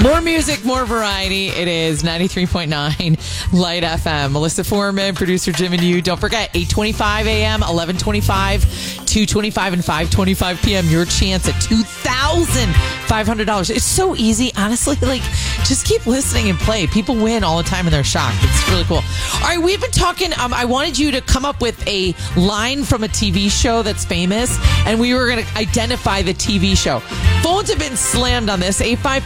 More music, more variety. It is 93.9 Light FM. Melissa Foreman, producer Jim and you. Don't forget, 8:25 a.m., 11:25, 2:25, and 5:25 p.m. Your chance at $2,500. It's so easy. Honestly, just keep listening and play. People win all the time and they're shocked. It's really cool. All right, we've been talking. I wanted you to come up with a line from a TV show that's famous, and we were going to identify the TV show. Phones have been slammed on this.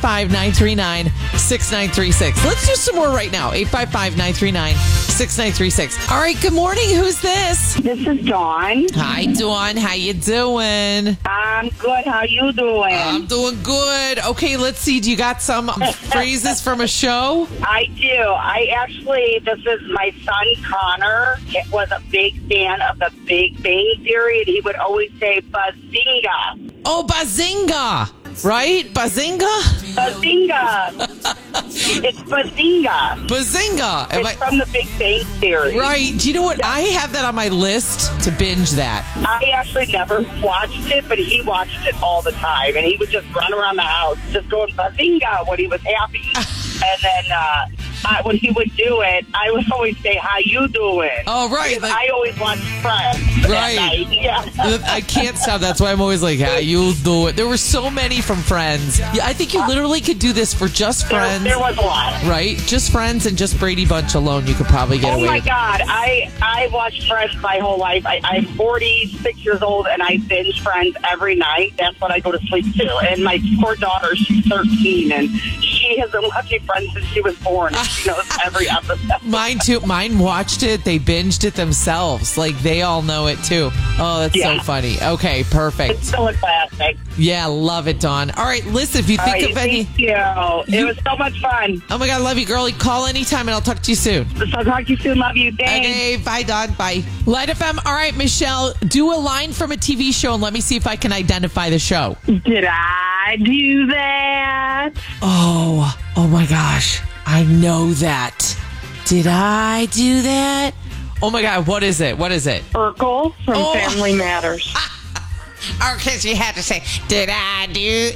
855-939-6936. Let's do some more right now. 855-939-6936. All right, good morning. Who's this? This is Dawn. Hi, Dawn. How you doing? I'm good. How you doing? I'm doing good. Okay, let's see. Do you got some phrases from a show? I do. This is my son, Connor. It was a big fan of the Big Bang Theory, and he would always say, Bazinga. Oh, Bazinga. Right? Bazinga? Bazinga. It's Bazinga. Bazinga. It's from the Big Bang Theory. Right. Do you know what? I have that on my list to binge that. I actually never watched it, but he watched it all the time, and he would just run around the house just going Bazinga when he was happy. And then when he would do it, I would always say, how you doing? Oh, right. I always watched Friends. Right. Yeah. I can't stop. That's why I'm always like, how you do it? There were so many from Friends. Yeah, I think you literally could do this for just Friends. There was a lot. Right? Just Friends and just Brady Bunch alone, you could probably get away with. Oh, my God. I watched Friends my whole life. I'm 46 years old, and I binge Friends every night. That's what I go to sleep to. And my poor daughter, she's 13, and she has been watching Friends since she was born. She knows every episode. Mine, too. Mine watched it. They binged it themselves. They all know it, too. Oh, that's so funny. Okay, perfect. It's so classic. Yeah, love it, Dawn. All right, listen, if you think of any... Thank you. It was so much fun. Oh, my God, love you, girlie. Call anytime, and I'll talk to you soon. I'll talk to you soon. Love you. Thanks. Okay, bye, Dawn. Bye. Light FM. All right, Michelle, do a line from a TV show, and let me see if I can identify the show. Did I do that? Oh, my gosh. I know that. Did I do that? Oh, my God. What is it? Urkel from Family Matters. Okay, so you had to say, did I do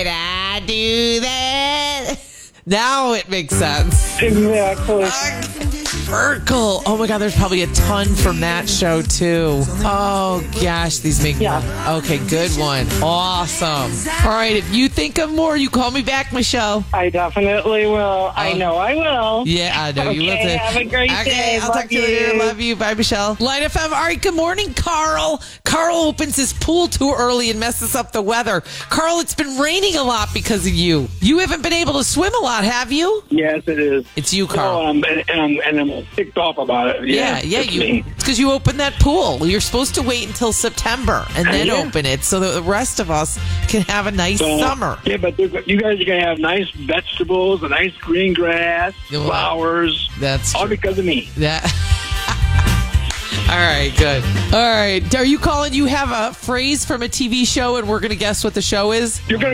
that? Now it makes sense. Exactly. Urkel. Oh, my God. There's probably a ton from that show, too. Oh, gosh. These make... Yeah. Okay, good one. Awesome. All right. If you think of more, you call me back, Michelle. I definitely will. I know I will. Yeah, I know you will too. Have a great day. I'll talk to you later. Love you. Bye, Michelle. Light FM. All right. Good morning, Carl. Carl opens his pool too early and messes up the weather. Carl, it's been raining a lot because of you. You haven't been able to swim a lot, have you? Yes, it is. It's you, Carl. And I'm ticked off about it. Yeah. Me. It's because you opened that pool. You're supposed to wait until September and then open it so that the rest of us can have a nice summer. Yeah, but you guys are going to have nice vegetables, a nice green grass, flowers. That's all true. because of me. All right, good. All right. Are you calling? You have a phrase from a TV show, and we're going to guess what the show is? You're going to